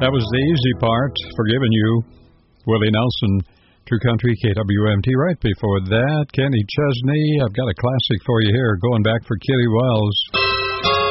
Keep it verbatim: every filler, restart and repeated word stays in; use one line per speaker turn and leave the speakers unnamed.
That was the easy part, Forgiving You. Willie Nelson, True Country, K W M T. Right before that, Kenny Chesney. I've got a classic for you here, going back for Kitty Wells.